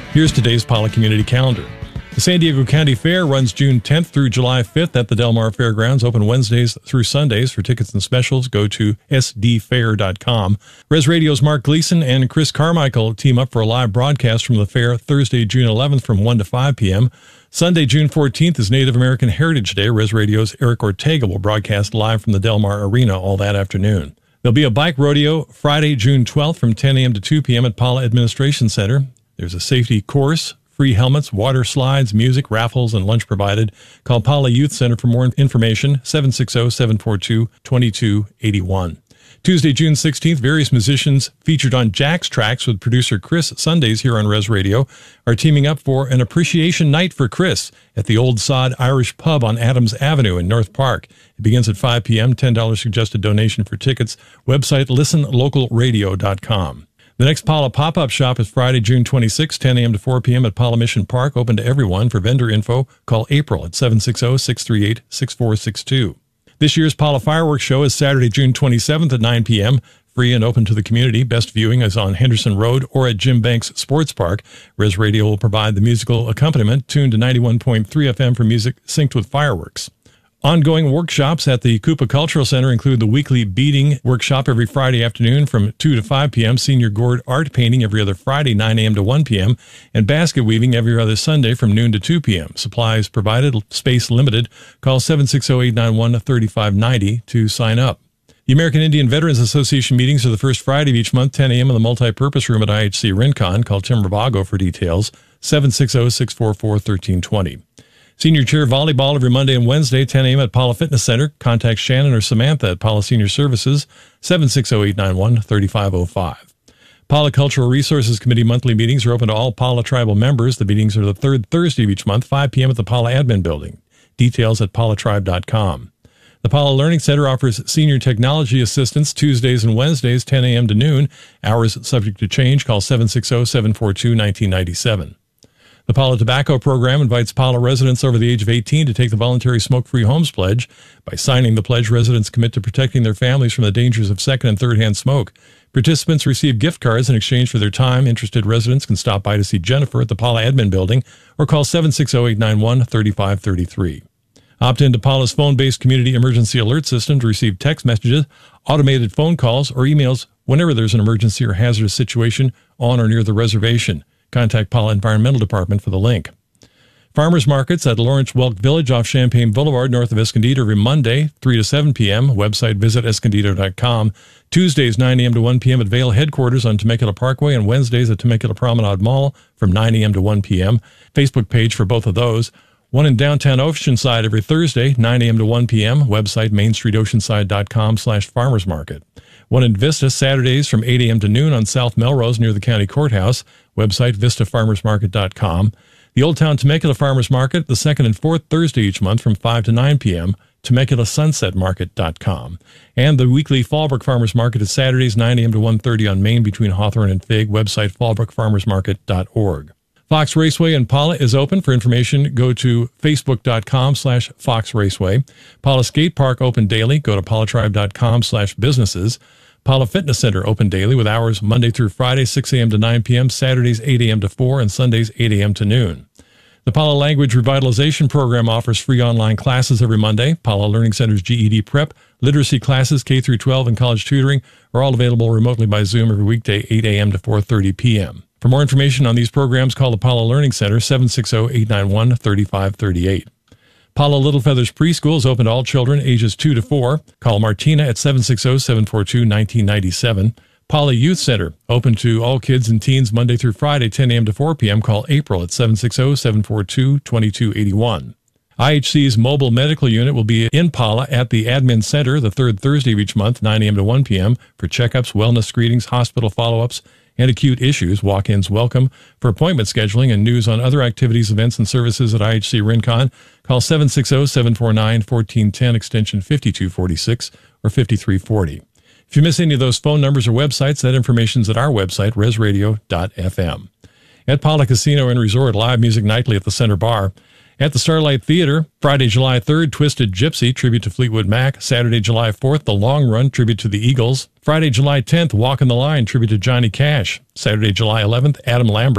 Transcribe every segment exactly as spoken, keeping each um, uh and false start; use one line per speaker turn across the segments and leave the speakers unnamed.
Here's today's Pala Community Calendar. The San Diego County Fair runs June tenth through July fifth at the Del Mar Fairgrounds, open Wednesdays through Sundays. For tickets and specials, go to s d fair dot com. Res Radio's Mark Gleason and Chris Carmichael team up for a live broadcast from the fair Thursday, June eleventh from one to five p.m. Sunday, June fourteenth is Native American Heritage Day. Res Radio's Eric Ortega will broadcast live from the Del Mar Arena all that afternoon. There'll be a bike rodeo Friday, June twelfth from ten a.m. to two p.m. at Pala Administration Center. There's a safety course, free helmets, water slides, music, raffles, and lunch provided. Call Pala Youth Center for more information, seven six zero, seven four two, two two eight one. Tuesday, June sixteenth, various musicians featured on Jack's Tracks with producer Chris Sundays here on Res Radio are teaming up for an appreciation night for Chris at the Old Sod Irish Pub on Adams Avenue in North Park. It begins at five p.m., ten dollars suggested donation for tickets. Website listen local radio dot com. The next Pala Pop-Up Shop is Friday, June twenty-sixth, ten a.m. to four p.m. at Pala Mission Park, open to everyone. For vendor info, call April at seven six zero, six three eight, six four six two. This year's Pala Fireworks Show is Saturday, June twenty-seventh at nine p.m., free and open to the community. Best viewing is on Henderson Road or at Jim Banks Sports Park. Res Radio will provide the musical accompaniment, tuned to ninety-one point three F M for music synced with fireworks. Ongoing workshops at the Coupa Cultural Center include the weekly beading workshop every Friday afternoon from two to five p.m., senior gourd art painting every other Friday, nine a.m. to one p.m., and basket weaving every other Sunday from noon to two p.m. Supplies provided, space limited. Call seven six zero, eight nine one, three five nine zero to sign up. The American Indian Veterans Association meetings are the first Friday of each month, ten a.m. in the multi-purpose room at I H C Rincon. Call Tim Ravago for details, seven six zero, six four four, one three two zero. Senior Chair Volleyball every Monday and Wednesday, ten a.m. at Pala Fitness Center. Contact Shannon or Samantha at Pala Senior Services, seven six zero, eight nine one, three five zero five. Pala Cultural Resources Committee monthly meetings are open to all Pala tribal members. The meetings are the third Thursday of each month, five p.m. at the Pala Admin Building. Details at pala tribe dot com. The Pala Learning Center offers senior technology assistance Tuesdays and Wednesdays, ten a.m. to noon. Hours subject to change. Call seven six zero, seven four two, one nine nine seven. The Pala Tobacco Program invites Pala residents over the age of eighteen to take the voluntary Smoke-Free Homes Pledge. By signing the pledge, residents commit to protecting their families from the dangers of second and third-hand smoke. Participants receive gift cards in exchange for their time. Interested residents can stop by to see Jennifer at the Pala Admin Building or call seven six zero, eight nine one, three five three three. Opt into Pala's phone-based community emergency alert system to receive text messages, automated phone calls, or emails whenever there's an emergency or hazardous situation on or near the reservation. Contact Pala Environmental Department for the link. Farmers markets at Lawrence Welk Village off Champaign Boulevard, north of Escondido, every Monday, three to seven p.m. Website visit escondido dot com. Tuesdays, nine a.m. to one p.m. at Vail headquarters on Temecula Parkway, and Wednesdays at Temecula Promenade Mall from nine a.m. to one p.m. Facebook page for both of those. One in downtown Oceanside every Thursday, nine a.m. to one p.m. Website main street oceanside dot com slash farmers market. One in Vista, Saturdays from eight a.m. to noon on South Melrose near the county courthouse. Website vista farmers market dot com. The Old Town Temecula Farmers Market, the second and fourth Thursday each month from five to nine p.m. temecula sunset market dot com. And the weekly Fallbrook Farmers Market is Saturdays, nine a.m. to one thirty on Main between Hawthorne and Fig. Website fallbrook farmers market dot org. Fox Raceway in Pala is open. For information, go to facebook dot com slash fox raceway. Pala Skate Park open daily. Go to pala tribe dot com slash businesses. Pala Fitness Center open daily with hours Monday through Friday, six a.m. to nine p.m., Saturdays, eight a.m. to four, and Sundays, eight a.m. to noon. The Pala Language Revitalization Program offers free online classes every Monday. Pala Learning Center's G E D Prep, literacy classes, K through twelve, and college tutoring are all available remotely by Zoom every weekday, eight a.m. to four thirty p.m. For more information on these programs, call the Pala Learning Center, seven six zero, eight nine one, three five three eight. Pala Little Feathers Preschool is open to all children ages two to four. Call Martina at seven six zero, seven four two, one nine nine seven. Pala Youth Center, open to all kids and teens Monday through Friday, ten a.m. to four p.m. Call April at seven six zero, seven four two, two two eight one. I H C's mobile medical unit will be in Pala at the Admin Center the third Thursday of each month, nine a.m. to one p.m. for checkups, wellness screenings, hospital follow-ups, and acute issues. Walk-ins welcome. For appointment scheduling and news on other activities, events, and services at I H C Rincon, call seven six zero, seven four nine, one four one zero, extension fifty-two forty-six or fifty-three forty. If you miss any of those phone numbers or websites, that information's at our website, res radio dot f m. At Pala Casino and Resort, live music nightly at the Center Bar. At the Starlight Theater, Friday, July third, Twisted Gypsy, tribute to Fleetwood Mac. Saturday, July fourth, The Long Run, tribute to the Eagles. Friday, July tenth, Walkin' the Line, tribute to Johnny Cash. Saturday, July eleventh, Adam Lambert.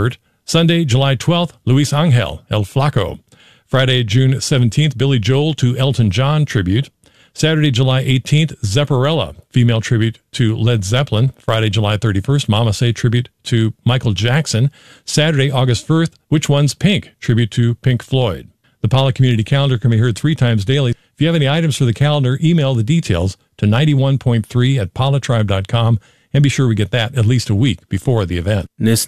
Sunday, July twelfth, Luis Angel, El Flaco. Friday, June seventeenth, Billy Joel to Elton John tribute. Saturday, July eighteenth, Zepparella, female tribute to Led Zeppelin. Friday, July thirty-first, Mama Say tribute to Michael Jackson. Saturday, August first, Which One's Pink, tribute to Pink Floyd. The Pala Community Calendar can be heard three times daily. If you have any items for the calendar, email the details to ninety-one point three at palatribe dot com and be sure we get that at least a week before the event.
Res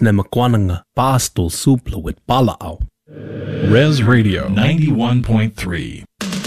Radio ninety-one point three.